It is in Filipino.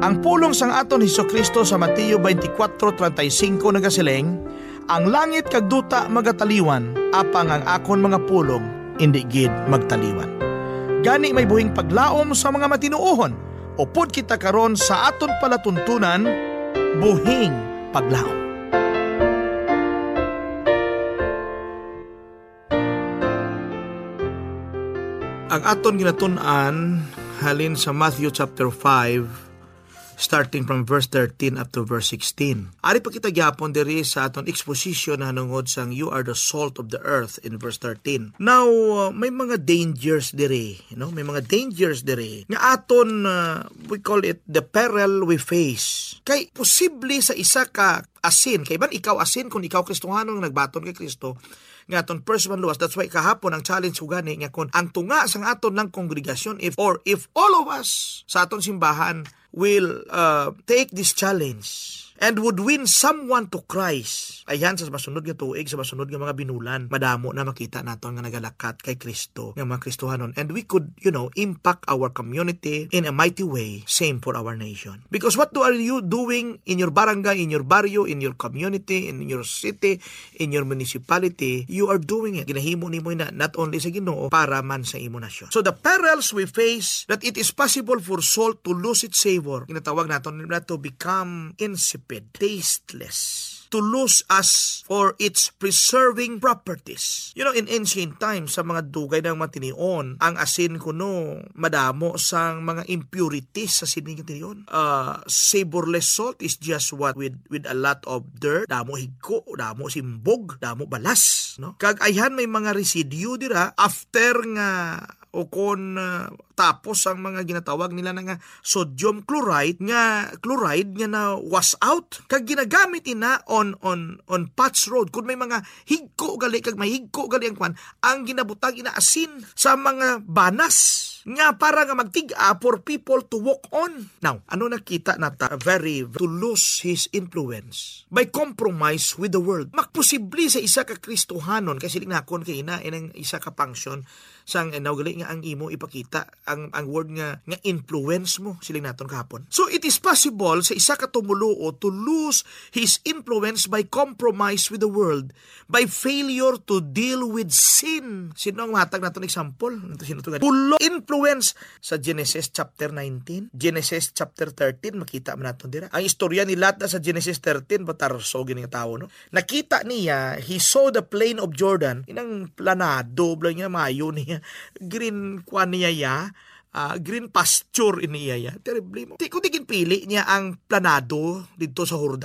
Ang pulong sang aton Hesukristo sa Mateo 24:35 nagasiling, ang langit kag duta magataliwan, apang ang akon mga pulong indi gid magtaliwan. Gani may buhing paglaom sa mga matinuohon, upod kita karon sa aton palatuntunan, buhing paglaom. Ang aton ginatun-an halin sa Matthew chapter 5, starting from verse 13 up to verse 16. Ari pa kita gyapon diri sa aton exposition na hanungod sang you are the salt of the earth in verse 13. Now, may mga dangers diri, may mga dangers diri nga aton we call it the peril we face. Kay posible sa isa ka asin, kay ban ikaw asin kung ikaw Kristohano nga nagbaton kay Kristo, nga aton first man luwas. That's why kahapon ang challenge ko gani nga kung ang tunga sang aton ng kongregasyon, if all of us sa aton simbahan will take this challenge and would win someone to Christ, ayan sa masunod nga tuig, sa masunod nga mga binulan, madamo na makita naton nga nagalakat kay Kristo, nga mga Kristohanon, and we could, impact our community in a mighty way. Same for our nation. Because what are you doing in your barangay, in your barrio, in your community, in your city, in your municipality? You are doing it. Ginahimo nimo na not only sa Ginoo, para man sa imo nasyon. So the perils we face, that it is possible for salt to lose its savor. Ginatawag naton na to become insipid, tasteless, to lose us for its preserving properties. In ancient times, sa mga dugay ng matinion, ang asin kuno madamo sang mga impurities sa sining tinion. Saborless salt is just what with a lot of dirt, damo higko, damo simbog, damo balas, no? Kag ayhan may mga residue dira after nga o kon tapos ang mga ginatawag nila nga sodium chloride nga na wash out kag ginagamit ina on patch road kun may mga higko gali kag may higko gali ang kwan, ang ginabutang ina asin sa mga banas nga para nga magtiga for people to walk on. Now, ano nakita nata? To lose his influence by compromise with the world. Makposible sa isa ka Kristohanon, kasi linakon kay ina inang isa ka function sang naugali nga ang imo ipakita ang word nga influence mo siling naton kahapon. So it is possible sa isa ka tumuluo to lose his influence by compromise with the world, by failure to deal with sin. Sino ang matag naton example? Pulo influence sa Genesis chapter 19, Genesis chapter 13, makita man naton dira. Ang istorya ni Lot sa Genesis 13, batarso gini nga tawo, no? Nakita niya, he saw the plain of Jordan, inang planado blang niya mayo niya, green kwan niya green pasture iniya. Terrible mo. Kung tigin pili niya ang planado dito sa Jordan,